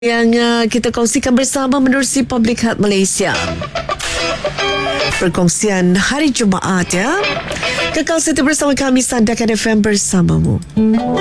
yang kita kongsikan bersama menerusi Public Health Malaysia. Perkongsian hari Jumaat ya. Kekal setia bersama kami, Sandakan FM bersamamu.